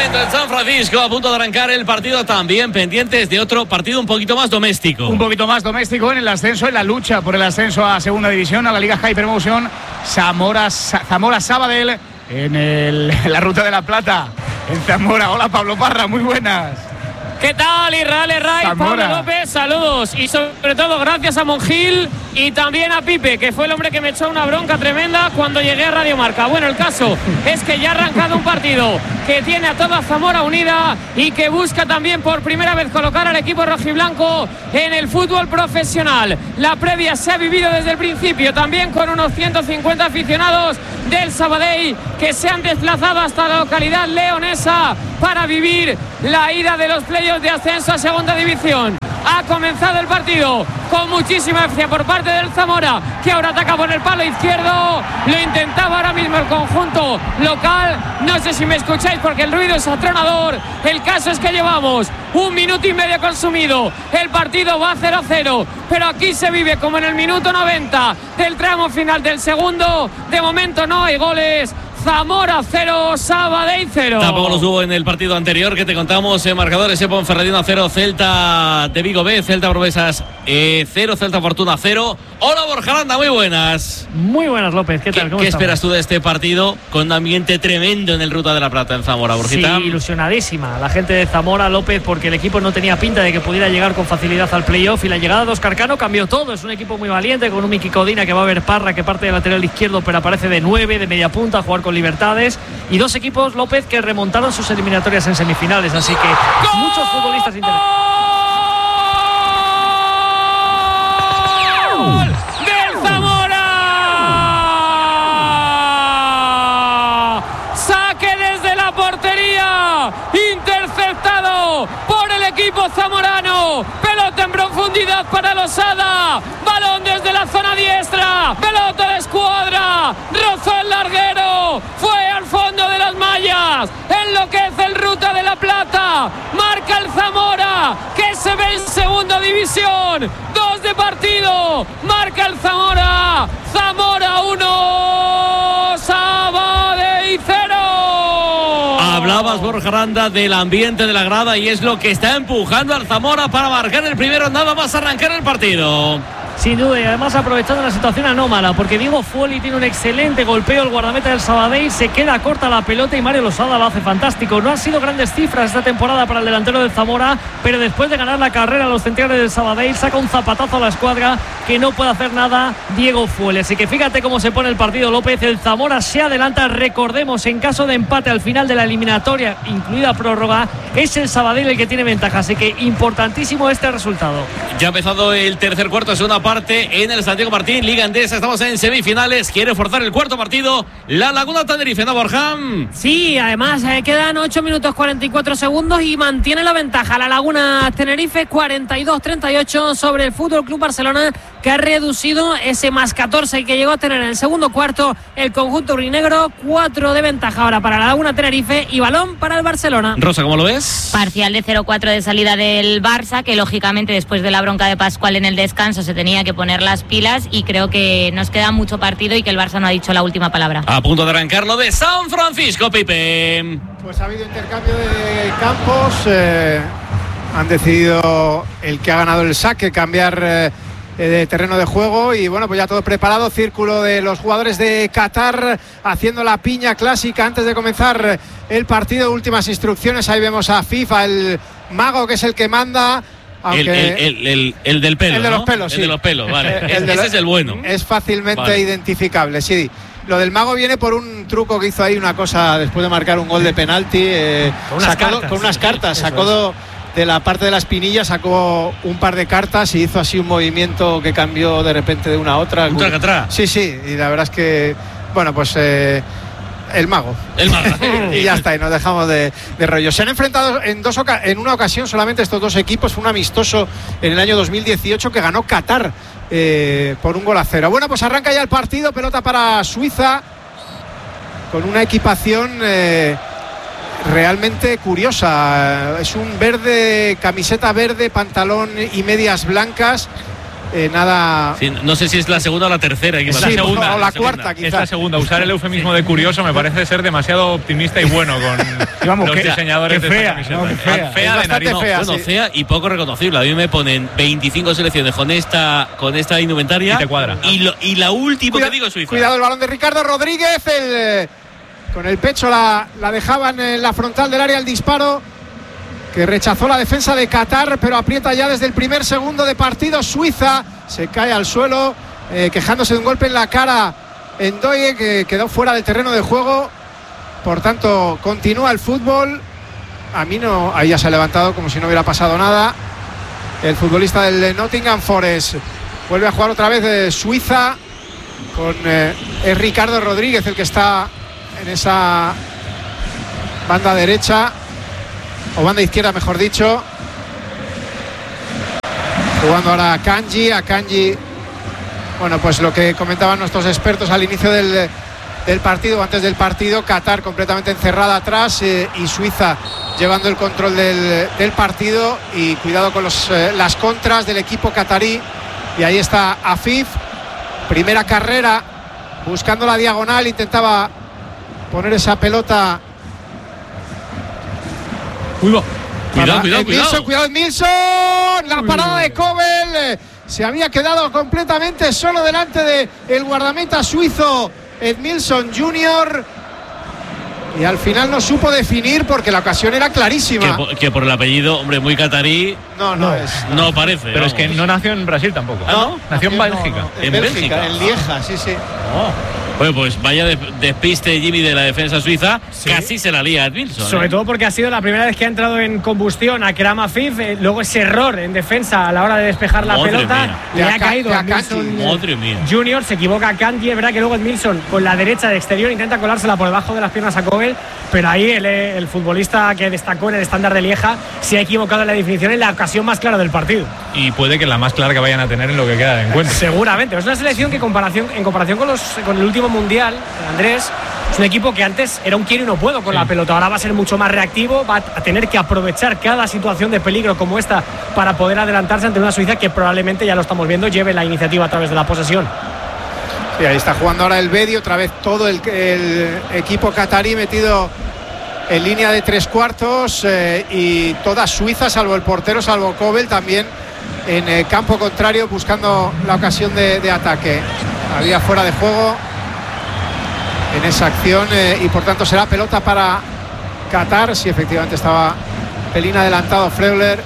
momento en San Francisco, a punto de arrancar el partido, también pendientes de otro partido un poquito más doméstico. Un poquito más doméstico en el ascenso, en la lucha por el ascenso a Segunda División, a la Liga Hypermotion. Zamora Sabadell en la Ruta de la Plata, en Zamora. Hola, Pablo Parra, muy buenas. ¿Qué tal, Israel Herray, Pablo López? Saludos y sobre todo gracias a Monjil y también a Pipe, que fue el hombre que me echó una bronca tremenda cuando llegué a Radio Marca. Bueno, el caso es que ya ha arrancado un partido que tiene a toda Zamora unida y que busca también por primera vez colocar al equipo rojiblanco en el fútbol profesional. La previa se ha vivido desde el principio, también con unos 150 aficionados del Sabadell que se han desplazado hasta la localidad leonesa para vivir la ida de los playoffs de ascenso a Segunda División. Ha comenzado el partido con muchísima eficacia por parte del Zamora, que ahora ataca por el palo izquierdo. Lo intentaba ahora mismo el conjunto local. No sé si me escucháis porque el ruido es atronador. El caso es que llevamos 1 minuto y medio consumido. El partido va 0-0, pero aquí se vive como en el minuto 90 del tramo final del segundo. De momento no hay goles. Zamora 0, Sabadell 0. Tampoco los hubo en el partido anterior que te contamos. Marcadores: Ponferradina 0, Celta de Vigo B, Celta Promesas 0, Celta Fortuna 0. Hola, Borja Aranda, muy buenas. Muy buenas, López, ¿qué tal? ¿Qué esperas tú de este partido con un ambiente tremendo en el Ruta de la Plata en Zamora, Borjita? Sí, ilusionadísima la gente de Zamora, López, porque el equipo no tenía pinta de que pudiera llegar con facilidad al playoff y la llegada de Óscar Cano cambió todo. Es un equipo muy valiente con un Miki Codina que va a ver Parra, que parte de lateral izquierdo pero aparece de 9, de media punta, a jugar con libertades, y dos equipos, López, que remontaron sus eliminatorias en semifinales, así que muchos futbolistas interesantes. ¡Del Zamora! Saque desde la portería, interceptado por el equipo zamorano. Pelota en profundidad para Losada, balón desde la zona diestra, pelota de escuadra, rozó el larguero, fue al fondo de las mallas, enloquece el Ruta de la Plata, marca el Zamora, que se ve en Segunda División, 2 de partido, marca el Zamora, Zamora 1, Sabadell 0. Hablabas, Borja Aranda, del ambiente de la grada y es lo que está empujando al Zamora para marcar el primero, nada más arrancar el partido. Sin duda, y además aprovechando la situación anómala, porque Diego Folli tiene un excelente golpeo, el guardameta del Sabadell, se queda corta la pelota y Mario Losada lo hace fantástico. No han sido grandes cifras esta temporada para el delantero del Zamora, pero después de ganar la carrera a los centrales del Sabadell, saca un zapatazo a la escuadra que no puede hacer nada Diego Folli. Así que fíjate cómo se pone el partido, López. El Zamora se adelanta, recordemos, en caso de empate al final de la eliminatoria, incluida prórroga, es el Sabadell el que tiene ventaja, así que importantísimo este resultado. Ya ha empezado el tercer cuarto, segunda parte en el Santiago Martín, Liga Endesa, estamos en semifinales, quiere forzar el cuarto partido la Laguna Tenerife, ¿no, Borja? Sí, además quedan 8 minutos 44 segundos y mantiene la ventaja la Laguna Tenerife, 42-38 sobre el Fútbol Club Barcelona, que ha reducido ese más 14 que llegó a tener en el segundo cuarto el conjunto urinegro. 4 de ventaja ahora para la Laguna Tenerife y balón para el Barcelona. Rosa, ¿cómo lo ves? Parcial de 0-4 de salida del Barça, que lógicamente después de la bronca de Pascual en el descanso se tenía que poner las pilas, y creo que nos queda mucho partido y que el Barça no ha dicho la última palabra. A punto de arrancar lo de San Francisco, Pipe. Pues ha habido intercambio de campos, han decidido el que ha ganado el saque cambiar de terreno de juego, y bueno, pues ya todo preparado, círculo de los jugadores de Qatar haciendo la piña clásica antes de comenzar el partido. Últimas instrucciones, ahí vemos a FIFA, el mago que es el que manda. El del pelo, el de los pelos, sí. El de los pelos, vale. Ese es el bueno. Es fácilmente identificable, sí. Lo del mago viene por un truco que hizo ahí, una cosa después de marcar un gol de penalti, con unas cartas, sacó de la parte de la espinilla, sacó un par de cartas y hizo así un movimiento que cambió de repente de una a otra. Un tracatrá. Sí, y la verdad es que, bueno, pues el mago. Y ya está, y nos dejamos de rollo. Se han enfrentado en una ocasión solamente estos dos equipos. Fue un amistoso en el año 2018 que ganó Qatar por 1-0. Bueno, pues arranca ya el partido, pelota para Suiza, con una equipación realmente curiosa. Es un verde, camiseta verde, pantalón y medias blancas. nada. Sí, no sé si es la segunda o la tercera. Sí, la segunda, o la cuarta, quizás. Es la segunda. Usar el eufemismo de curioso me parece ser demasiado optimista y bueno con los diseñadores de esta camiseta. Fea de nariz. Bueno, fea y poco reconocible. A mí me ponen 25 selecciones con esta indumentaria. Y te cuadra. Y la última que digo es Suiza. Cuidado el balón de Ricardo Rodríguez. Con el pecho la dejaban en la frontal del área el disparo, que rechazó la defensa de Qatar, pero aprieta ya desde el primer segundo de partido. Suiza se cae al suelo, quejándose de un golpe en la cara Ndoye, que quedó fuera del terreno de juego. Por tanto, continúa el fútbol. Ahí ya se ha levantado como si no hubiera pasado nada. El futbolista del Nottingham Forest vuelve a jugar otra vez de Suiza, con es Ricardo Rodríguez el que está en esa banda derecha, o banda izquierda mejor dicho, jugando ahora a Kanji. Bueno, pues lo que comentaban nuestros expertos al inicio del partido, antes del partido, Qatar completamente encerrada atrás, y Suiza llevando el control del partido, y cuidado con las contras del equipo qatarí. Y ahí está Afif, primera carrera, buscando la diagonal, intentaba poner esa pelota. Cuidado. Cuidado Edmilson, la parada de Kobel, se había quedado completamente solo delante de el guardameta suizo Edmilson Jr., y al final no supo definir porque la ocasión era clarísima. Que por el apellido, hombre, muy catarí. No parece. Pero es que no nació en Brasil tampoco. ¿No? Nació en Bélgica. En Bélgica, en Lieja, sí. Bueno, pues vaya despiste, Jimmy, de la defensa suiza. Sí. Casi se la lía Edmilson. Sobre todo porque ha sido la primera vez que ha entrado en combustión a Keram Afif. Luego ese error en defensa a la hora de despejar la pelota. Le ha caído a Edmilson Junior. Se equivoca a Kanji. Es verdad que luego Edmilson con la derecha de exterior intenta colársela por debajo de las piernas a Kobel. Pero ahí el futbolista que destacó en el estándar de Lieja se ha equivocado en la definición en la ocasión más clara del partido. Y puede que la más clara que vayan a tener en lo que queda de encuentro. Seguramente. Es una selección que en comparación con el último mundial, Andrés, es un equipo que antes era un quiero y no puedo con la pelota. Ahora va a ser mucho más reactivo, va a tener que aprovechar cada situación de peligro como esta para poder adelantarse ante una Suiza que probablemente, ya lo estamos viendo, lleve la iniciativa a través de la posesión. Sí, ahí está jugando ahora el Bedi, otra vez todo el equipo qatarí metido en línea de tres cuartos, y toda Suiza, salvo el portero, salvo Kobel, también en campo contrario buscando la ocasión de ataque. Había fuera de juego en esa acción, y por tanto será pelota para Qatar. Sí, efectivamente estaba pelín adelantado Freuler,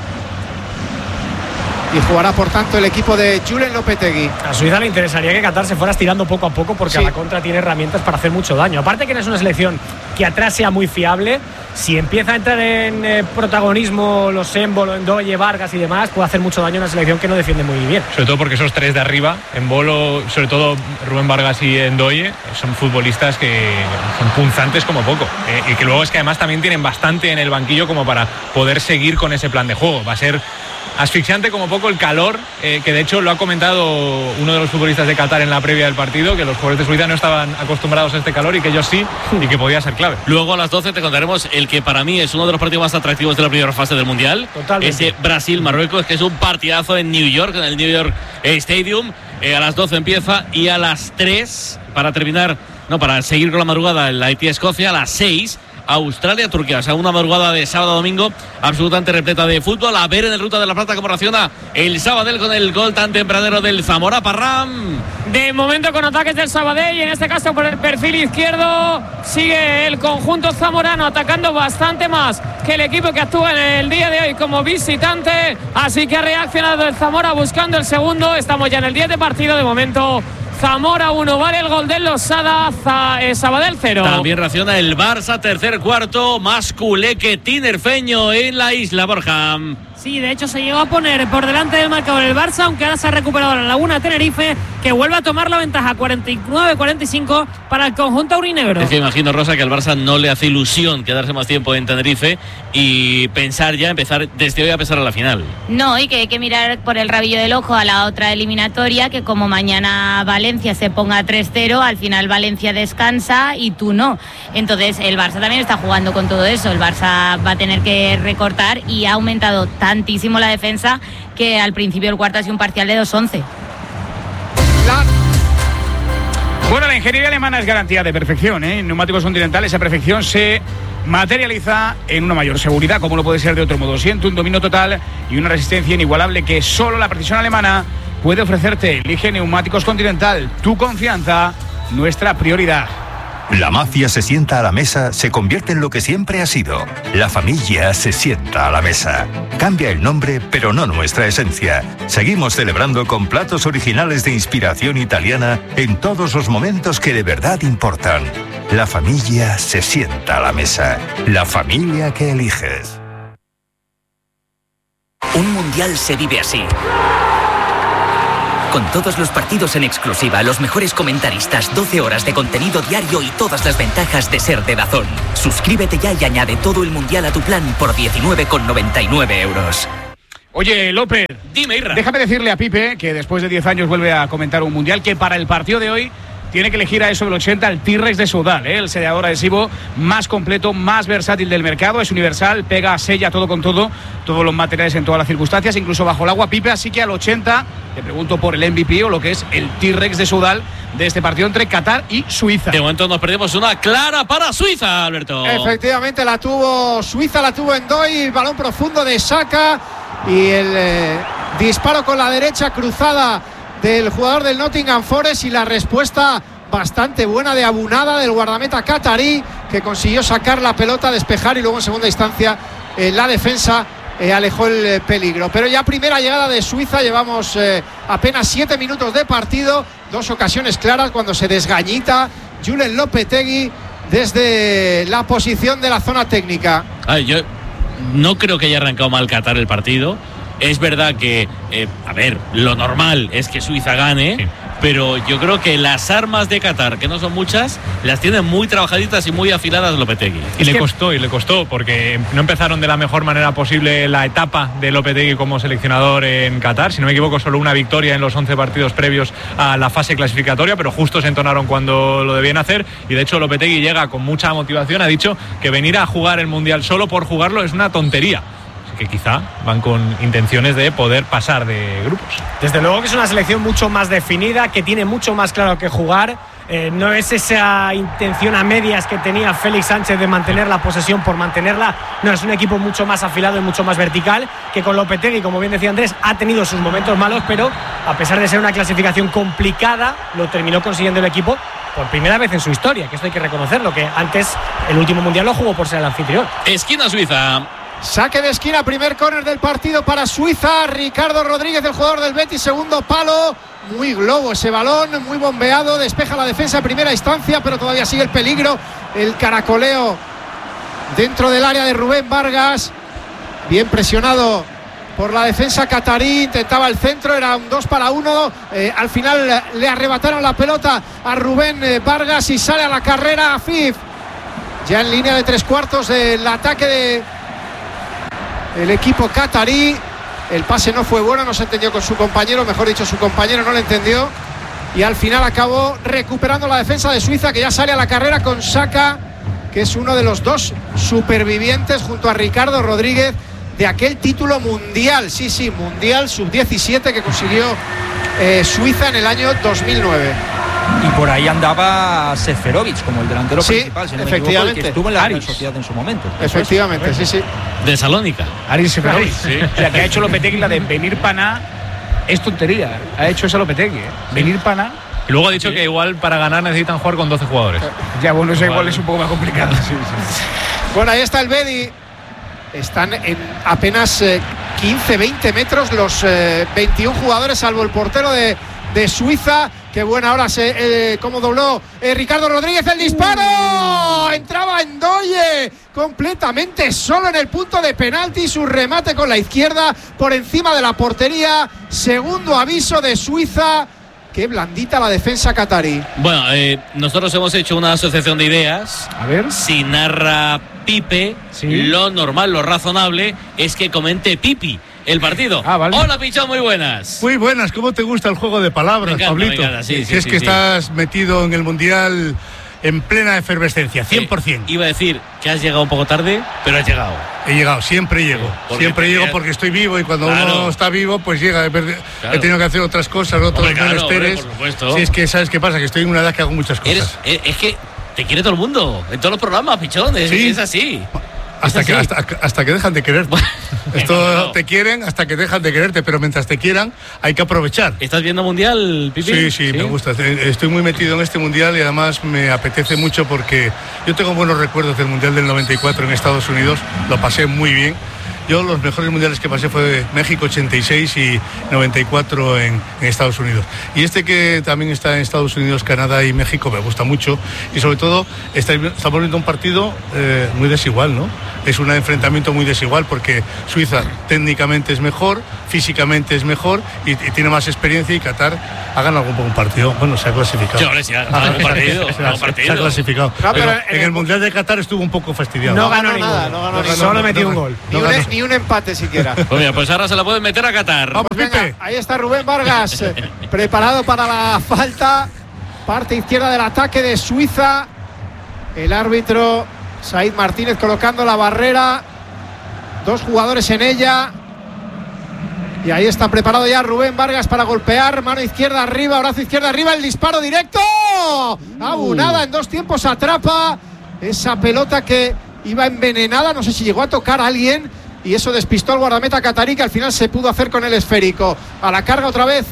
y jugará por tanto el equipo de Julen Lopetegui. A Suiza le interesaría que Qatar se fuera estirando poco a poco, porque a la contra tiene herramientas para hacer mucho daño. Aparte que no es una selección que atrás sea muy fiable. Si empieza a entrar en protagonismo los Embolo, Ndoye, Vargas y demás, puede hacer mucho daño a una selección que no defiende muy bien. Sobre todo porque esos tres de arriba, Embolo, sobre todo Rubén Vargas y Ndoye, son futbolistas que son punzantes como poco, y que luego es que además también tienen bastante en el banquillo como para poder seguir con ese plan de juego. Va a ser asfixiante como poco el calor, que de hecho lo ha comentado uno de los futbolistas de Qatar en la previa del partido, que los jugadores de Suiza no estaban acostumbrados a este calor y que ellos sí, y que podía ser clave. Luego a las 12 te contaremos el que para mí es uno de los partidos más atractivos de la primera fase del Mundial. Totalmente. Ese Brasil-Marruecos, que es un partidazo en New York, en el New York Stadium. A las 12 empieza, y a las 3, para seguir con la madrugada, el Haití-Escocia, a las 6, Australia-Turquía. O sea, una madrugada de sábado a domingo absolutamente repleta de fútbol. A ver en el Ruta de la Plata cómo reacciona el Sabadell con el gol tan tempranero del Zamora. Parram. De momento con ataques del Sabadell, y en este caso por el perfil izquierdo sigue el conjunto zamorano atacando bastante más que el equipo que actúa en el día de hoy como visitante. Así que ha reaccionado el Zamora buscando el segundo. Estamos ya en el 10 de partido. De momento Zamora 1, vale el gol del Losada, Sabadell 0. También reacciona el Barça, tercer cuarto, más culé que tinerfeño en la isla, Borja. Sí, de hecho se llegó a poner por delante del marcador el Barça, aunque ahora se ha recuperado la Laguna Tenerife, que vuelve a tomar la ventaja 49-45 para el conjunto aurinegro. Es que imagino, Rosa, que al Barça no le hace ilusión quedarse más tiempo en Tenerife y empezar desde hoy a pensar a la final. No, y que hay que mirar por el rabillo del ojo a la otra eliminatoria, que como mañana Valencia se ponga 3-0, al final Valencia descansa y tú no. Entonces el Barça también está jugando con todo eso. El Barça va a tener que recortar, y ha aumentado tantísimo la defensa que al principio del cuarto ha sido un parcial de 2-11. Bueno, la ingeniería alemana es garantía de perfección, ¿eh? En neumáticos Continental esa perfección se materializa en una mayor seguridad, como no puede ser de otro modo. Siente un dominio total y una resistencia inigualable que solo la precisión alemana puede ofrecerte. Elige neumáticos Continental, tu confianza, nuestra prioridad. La mafia se sienta a la mesa, se convierte en lo que siempre ha sido. La familia se sienta a la mesa. Cambia el nombre, pero no nuestra esencia. Seguimos celebrando con platos originales de inspiración italiana en todos los momentos que de verdad importan. La familia se sienta a la mesa. La familia que eliges. Un mundial se vive así. Con todos los partidos en exclusiva, los mejores comentaristas, 12 horas de contenido diario y todas las ventajas de ser de DAZN. Suscríbete ya y añade todo el mundial a tu plan por 19,99 euros. Oye, López, dime, Irra. Déjame decirle a Pipe que después de 10 años vuelve a comentar un mundial, que para el partido de hoy tiene que elegir a eso del 80 el T-Rex de Soudal, el sellador adhesivo más completo, más versátil del mercado. Es universal, pega, sella todo con todo, todos los materiales en todas las circunstancias, incluso bajo el agua, Pipe. Así que al 80 te pregunto por el MVP o lo que es el T-Rex de Soudal de este partido entre Qatar y Suiza. De momento nos perdemos una clara para Suiza, Alberto. Efectivamente la tuvo Suiza, la tuvo Ndoye, balón profundo de Saka y el disparo con la derecha cruzada del jugador del Nottingham Forest y la respuesta bastante buena de Abunada, del guardameta catarí, que consiguió sacar la pelota, despejar y luego en segunda instancia la defensa alejó el peligro. Pero ya primera llegada de Suiza, llevamos apenas 7 minutos de partido, 2 ocasiones claras cuando se desgañita Julen Lopetegui desde la posición de la zona técnica. Yo no creo que haya arrancado mal Qatar el partido. Es verdad que, lo normal es que Suiza gane, sí, pero yo creo que las armas de Qatar, que no son muchas, las tienen muy trabajaditas y muy afiladas Lopetegui. Y le costó, porque no empezaron de la mejor manera posible la etapa de Lopetegui como seleccionador en Qatar. Si no me equivoco, solo una victoria en los 11 partidos previos a la fase clasificatoria, pero justo se entonaron cuando lo debían hacer. Y de hecho Lopetegui llega con mucha motivación, ha dicho que venir a jugar el Mundial solo por jugarlo es una tontería. Que quizá van con intenciones de poder pasar de grupos. Desde luego que es una selección mucho más definida, que tiene mucho más claro que jugar. No es esa intención a medias que tenía Félix Sánchez de mantener la posesión por mantenerla. No, es un equipo mucho más afilado y mucho más vertical, que con Lopetegui, como bien decía Andrés, ha tenido sus momentos malos, pero a pesar de ser una clasificación complicada, lo terminó consiguiendo el equipo por primera vez en su historia, que esto hay que reconocerlo, que antes el último mundial lo jugó por ser el anfitrión. Esquina Suiza. Saque de esquina, primer córner del partido para Suiza. Ricardo Rodríguez, el jugador del Betis, segundo palo. Muy globo ese balón, muy bombeado. Despeja la defensa en primera instancia, pero todavía sigue el peligro. El caracoleo dentro del área de Rubén Vargas. Bien presionado por la defensa catarí. Intentaba el centro, era un 2-1. Al final le arrebataron la pelota a Rubén Vargas y sale a la carrera Afif. Ya en línea de 3/4 del ataque de el equipo catarí. El pase no fue bueno, no se entendió con su compañero, mejor dicho, su compañero no lo entendió y al final acabó recuperando la defensa de Suiza, que ya sale a la carrera con Saka, que es uno de los 2 supervivientes junto a Ricardo Rodríguez de aquel título mundial, sí, mundial sub-17 que consiguió Suiza en el año 2009. Y por ahí andaba Seferovic como el delantero principal, si no efectivamente, me equivoco, que estuvo en la Real Sociedad en su momento. Efectivamente, sí. De Salónica. Aris Seferovic, sí. La que ha hecho Lopetegui, la de venir paná, es tontería. Ha hecho esa Lopetegui, venir paná. Y luego ha dicho que igual para ganar necesitan jugar con 12 jugadores. Ya, bueno, eso igual es un poco más complicado. Sí. Bueno, ahí está el Bedi. Están en apenas 15-20 metros los 21 jugadores, salvo el portero de Suiza. Qué buena hora cómo dobló Ricardo Rodríguez, el disparo. Entraba Ndoye completamente solo en el punto de penalti. Su remate con la izquierda por encima de la portería. Segundo aviso de Suiza. Qué blandita la defensa catarí. Bueno, nosotros hemos hecho una asociación de ideas. A ver. Si narra Pipe, sí, lo normal, lo razonable es que comente Pipi el partido. Vale. Hola, Pichón, muy buenas. Muy buenas, ¿cómo te gusta el juego de palabras, Pablito? Sí, si es que estás metido en el Mundial en plena efervescencia, 100%. Iba a decir que has llegado un poco tarde, pero has llegado. He llegado, siempre llego. Siempre llego porque estoy vivo y cuando uno está vivo, pues llega. He tenido que hacer otras cosas, otros menesteres. Sí, es que, ¿sabes qué pasa? Que estoy en una edad que hago muchas cosas. Es que te quiere todo el mundo, en todos los programas, pichón, es así. Hasta que dejan de quererte. Esto te quieren hasta que dejan de quererte, pero mientras te quieran hay que aprovechar. ¿Estás viendo Mundial, Pipi? Sí, me gusta. Estoy muy metido en este Mundial y además me apetece mucho porque yo tengo buenos recuerdos del Mundial del 94 en Estados Unidos. Lo pasé muy bien. Yo los mejores mundiales que pasé fue México 86 y 94 en Estados Unidos. Y este que también está en Estados Unidos, Canadá y México me gusta mucho. Y sobre todo estamos viendo un partido muy desigual, ¿no? Es un enfrentamiento muy desigual porque Suiza técnicamente es mejor, físicamente es mejor y tiene más experiencia, y Qatar ha ganado un partido. Bueno, se ha clasificado. Sí, ha ganado un partido. Se ha clasificado. No, pero en el Mundial de Qatar estuvo un poco fastidiado. No ganó nada, solo metió un gol. Ni un empate siquiera. Pues ahora se la pueden meter a Qatar. Vamos, venga, ahí está Rubén Vargas, preparado para la falta. Parte izquierda del ataque de Suiza. El árbitro Said Martínez colocando la barrera. 2 jugadores en ella. Y ahí está preparado ya Rubén Vargas para golpear. Mano izquierda arriba, brazo izquierda arriba. El disparo directo. Abunada en 2 tiempos atrapa esa pelota que iba envenenada. No sé si llegó a tocar a alguien. Y eso despistó al guardameta catarí, que al final se pudo hacer con el esférico. A la carga otra vez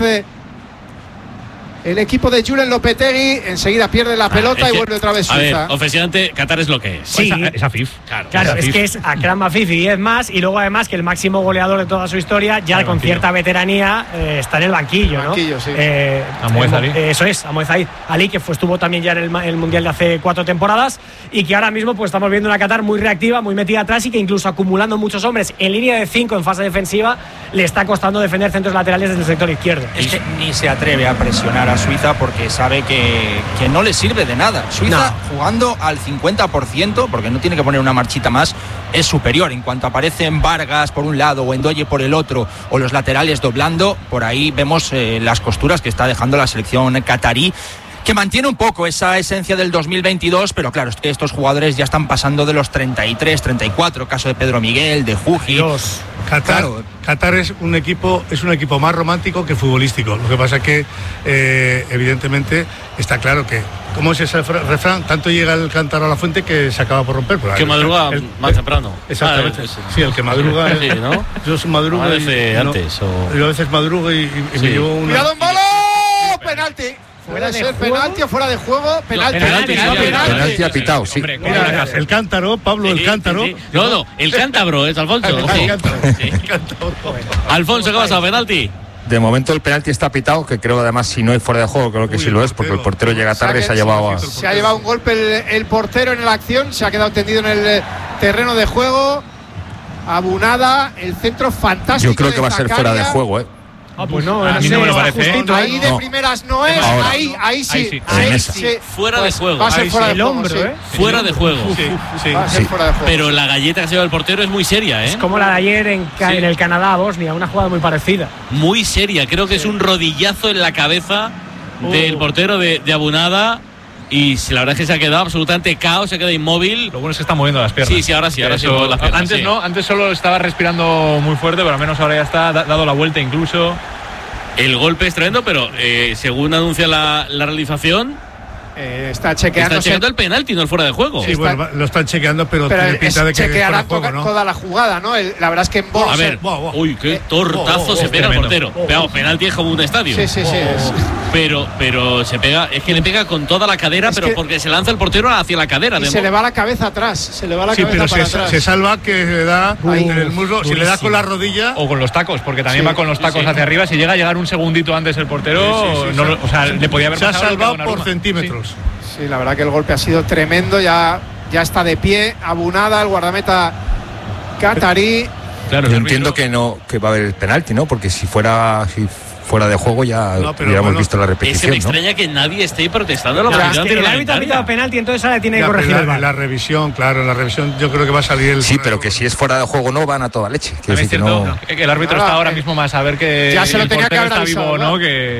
el equipo de Julen Lopetegui. Enseguida pierde la pelota y vuelve otra vez Suiza. A ver, ofensivamente, Qatar es lo que es. Sí, es Afif. Claro, es que es Akram Afif y 10 más. Y luego además que el máximo goleador de toda su historia, ya con cierta veteranía, está en el banquillo, ¿no? Sí. Amoez Ali. Eso es, Amoez Ali, que estuvo también ya en el Mundial de hace 4 temporadas. Y que ahora mismo pues estamos viendo una Qatar muy reactiva, muy metida atrás, y que incluso acumulando muchos hombres en línea de 5 en fase defensiva, le está costando defender centros laterales desde el sector izquierdo. Es que ni se atreve a presionar a Suiza porque sabe que no le sirve de nada. Suiza jugando al 50%, porque no tiene que poner una marchita más, es superior. En cuanto aparecen Vargas por un lado o Ndoye por el otro, o los laterales doblando, por ahí vemos las costuras que está dejando la selección catarí, que mantiene un poco esa esencia del 2022, pero claro, es que estos jugadores ya están pasando de los 33, 34, caso de Pedro Miguel, de Juji. Qatar es un equipo más romántico que futbolístico. Lo que pasa es que evidentemente está claro que, ¿cómo es ese refrán? Tanto llega el cántaro a la fuente que se acaba por romper. Que madruga más temprano. Exactamente. Sí, el que madruga. Sí, ¿no? Yo madrugo a veces antes. Yo a veces madrugo y me llevo una. ¡Cuidado en bolo! ¡Penalti! ¿Puede ser penalti o fuera de juego? Penalti ha pitado, sí. Hombre, el cántaro, Pablo, el cántaro. No, el cántabro es Alfonso. Alfonso, ¿qué pasa? ¿Penalti? De momento el penalti está pitado, que creo además si no es fuera de juego, creo que sí lo es, porque el portero llega tarde y se ha llevado Se ha llevado un golpe el portero en la acción, se ha quedado tendido en el terreno de juego. Abunada, el centro fantástico. Yo creo que va a ser fuera de juego, Pues no, a mí no me lo parece. Ahí de primeras no es, ahí sí. Fuera de juego. Va a ser fuera de juego, Fuera de juego. Va a ser fuera de juego. Pero la galleta que se lleva el portero es muy seria, ¿eh? Es como la de ayer en el Canadá-Bosnia, una jugada muy parecida. Muy seria, creo que es un rodillazo en la cabeza del portero de Abunada. Y la verdad es que se ha quedado absolutamente caos, se queda inmóvil. Lo bueno es que está moviendo las piernas. Sí, ahora sí las piernas. Antes no, antes solo estaba respirando muy fuerte, pero al menos ahora ya está dado la vuelta incluso. El golpe es tremendo, pero según anuncia la realización, está chequeando el penalti, no el fuera de juego. Sí, bueno, lo están chequeando, pero tiene pinta de que chequearán toda la jugada, ¿no? La verdad es que en bola. A ver, uy, qué tortazo se pega el portero. Pero penalti es como un estadio. Sí. Pero se pega, es que le pega con toda la cadera, pero porque se lanza el portero hacia la cadera. Y se le va la cabeza atrás, se salva que le da en el muslo, si le da con la rodilla. O con los tacos, porque también va con los tacos hacia arriba. Si llega a llegar un segundito antes el portero, o sea, le podía haber pasado. Se ha salvado por centímetros. Sí, la verdad que el golpe ha sido tremendo. Ya está de pie, Abunada, el guardameta catarí. Claro, yo entiendo que va a haber el penalti, ¿no? Porque si fuera de juego ya hubiéramos visto la repetición. Me extraña que nadie esté protestando la posición. El árbitro ha pitado penalti, entonces ahora tiene que corregir el VAR. La revisión, yo creo que va a salir el. Sí, pero que si es fuera de juego no van a toda leche. Es cierto que el árbitro está ahora mismo más a ver que ya se lo tenía que haber está vivo o no que.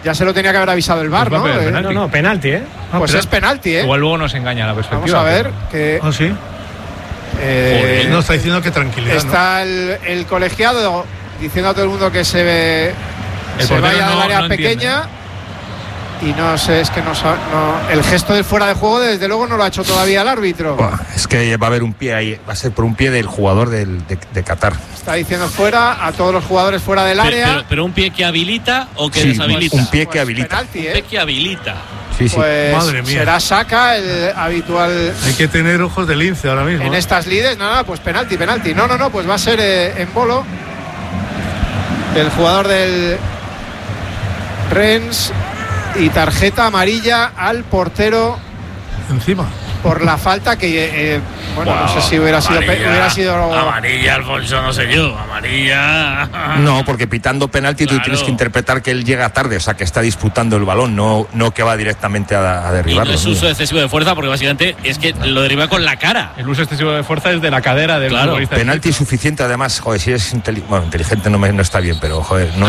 Ya se lo tenía que haber avisado el VAR, pues ¿no? No, penalti, ¿eh? Pues es penalti, ¿eh? Igual luego nos engaña la perspectiva. Vamos a ver que... ¿Ah, sí? No, está diciendo que tranquilidad. Está el colegiado diciendo a todo el mundo que se vaya del área pequeña. Y no sé, es que no, el gesto del fuera de juego desde luego no lo ha hecho todavía el árbitro. Es que va a haber un pie ahí, va a ser por un pie del jugador de Qatar. Está diciendo fuera a todos los jugadores fuera del área. Pero un pie que habilita o que sí, deshabilita. Un pie que habilita. Penalti, Un pie que habilita. Sí, sí. Pues madre mía. será Saka el habitual. Hay que tener ojos de lince ahora mismo. En estas lides, nada, pues penalti. No, pues va a ser en Bolo. El jugador del Rennes. Y tarjeta amarilla al portero encima por la falta que no sé si hubiera sido amarilla, Alfonso, no sé yo, amarilla. No, porque pitando penalti tú tienes que interpretar que él llega tarde, o sea que está disputando el balón, no que va directamente a derribarlo. Y no es uso excesivo de fuerza porque básicamente es que lo derriba con la cara. El uso excesivo de fuerza es de la cadera del futbolista. Penalti suficiente, además, joder, si es inteligente no está bien, pero joder, no